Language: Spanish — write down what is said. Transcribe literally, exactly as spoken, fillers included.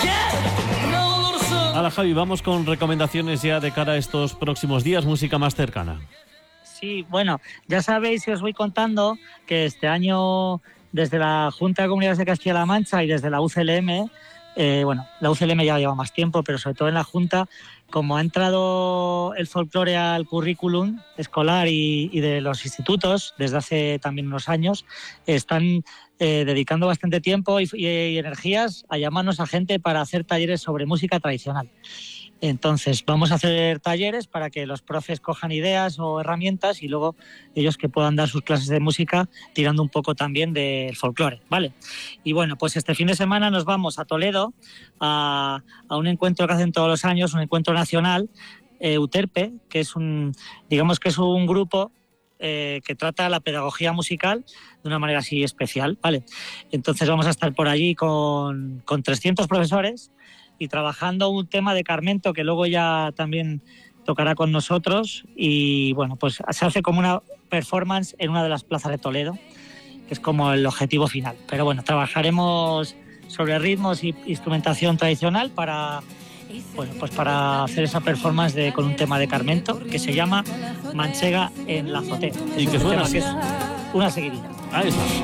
Ahora, Javi, vamos con recomendaciones ya de cara a estos próximos días, música más cercana. Sí, bueno, ya sabéis y os voy contando que este año desde la Junta de Comunidades de Castilla-La Mancha y desde la U C L M, eh, bueno, la U C L M ya lleva más tiempo, pero sobre todo en la Junta, como ha entrado el folclore al currículum escolar y, y de los institutos desde hace también unos años, están eh, dedicando bastante tiempo y, y, y energías a llamarnos a gente para hacer talleres sobre música tradicional. Entonces vamos a hacer talleres para que los profes cojan ideas o herramientas y luego ellos que puedan dar sus clases de música tirando un poco también del folclore, ¿vale? Y bueno, pues este fin de semana nos vamos a Toledo a, a un encuentro que hacen todos los años, un encuentro nacional, eh, Euterpe, que es un, digamos que es un grupo eh, que trata la pedagogía musical de una manera así especial, ¿vale? Entonces vamos a estar por allí con, con trescientos profesores y trabajando un tema de Carmento que luego ya también tocará con nosotros y bueno, pues se hace como una performance en una de las plazas de Toledo, que es como el objetivo final. Pero bueno, trabajaremos sobre ritmos y instrumentación tradicional para, bueno, pues para hacer esa performance de, con un tema de Carmento que se llama Manchega en la azotea. ¿Y qué suena? Que es una seguidilla. Ahí está.